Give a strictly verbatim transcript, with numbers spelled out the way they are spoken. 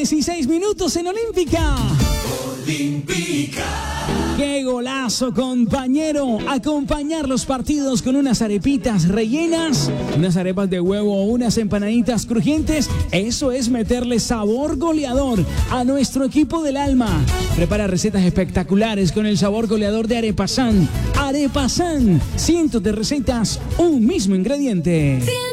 dieciséis minutos en Olímpica. Olímpica. ¡Qué golazo, compañero! Acompañar los partidos con unas arepitas rellenas, unas arepas de huevo o unas empanaditas crujientes. Eso es meterle sabor goleador a nuestro equipo del alma. Prepara recetas espectaculares con el sabor goleador de Arepasan. Arepasan, cientos de recetas, un mismo ingrediente.